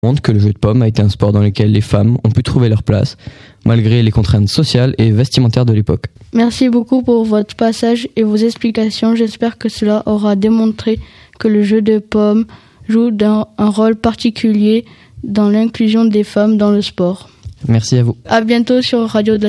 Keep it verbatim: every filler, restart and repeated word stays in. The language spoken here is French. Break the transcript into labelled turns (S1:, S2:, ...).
S1: montre que le jeu de pommes a été un sport dans lequel les femmes ont pu trouver leur place, malgré les contraintes sociales et vestimentaires de l'époque.
S2: Merci beaucoup pour votre passage et vos explications. J'espère que cela aura démontré que le jeu de pommes joue un rôle particulier dans l'inclusion des femmes dans le sport.
S1: Merci à vous.
S2: À bientôt sur Radio de la